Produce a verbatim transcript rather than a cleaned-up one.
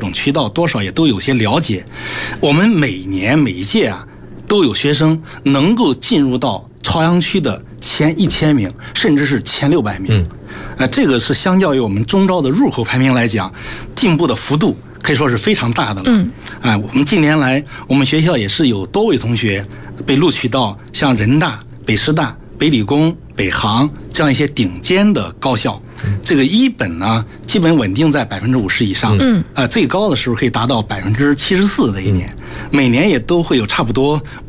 种渠道多少也都有些了解。我们每年每一届啊，都有学生能够进入到朝阳区的前一千名，甚至是前六百名。嗯，呃，这个是相较于我们中招的入口排名来讲，进步的幅度可以说是非常大的了。嗯，啊、呃，我们近年来，我们学校也是有多位同学被录取到像人大、北师大、北理工、北航这样一些顶尖的高校。这个一本呢，基本稳定在百分之五十以上。嗯，啊、呃，最高的时候可以达到百分之七十四这一年，每年也都会有差不多